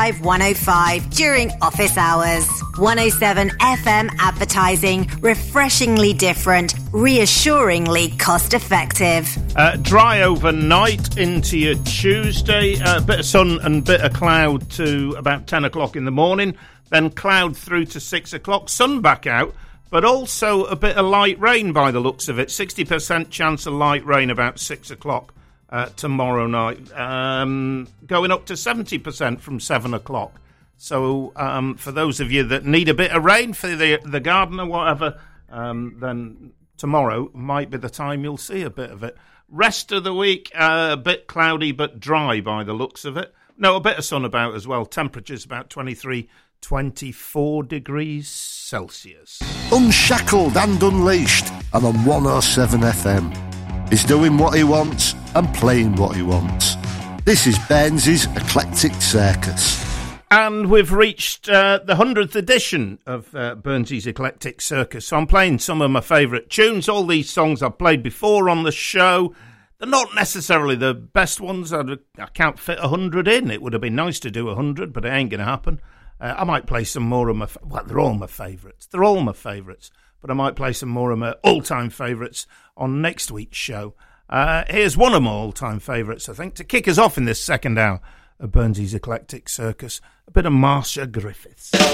105 105 during office hours. 107 FM advertising, refreshingly different, reassuringly cost effective. Dry overnight into your Tuesday, bit of sun and bit of cloud to about 10 o'clock in the morning, then cloud through to 6 o'clock, sun back out, but also a bit of light rain by the looks of it. 60% chance of light rain about 6 o'clock tomorrow night, going up to 70% from 7 o'clock. So for those of you that need a bit of rain for the garden or whatever, then tomorrow might be the time you'll see a bit of it. Rest of the week, a bit cloudy but dry by the looks of it. No, a bit of sun about as well. Temperatures about 23, 24 degrees Celsius. Unshackled and unleashed, and on 107 FM. He's doing what he wants and playing what he wants. This is Burnsy's Eclectic Circus. And we've reached the 100th edition of Burnsy's Eclectic Circus. So I'm playing some of my favourite tunes. All these songs I've played before on the show. They're not necessarily the best ones. I can't fit 100 in. It would have been nice to do 100, but it ain't going to happen. I might play some more of my... Well, they're all my favourites. They're all my favourites. But I might play some more of my all-time favourites on next week's show. Here's one of my all-time favourites, I think, to kick us off in this second hour of Burnsy's Eclectic Circus. A bit of Marcia Griffiths.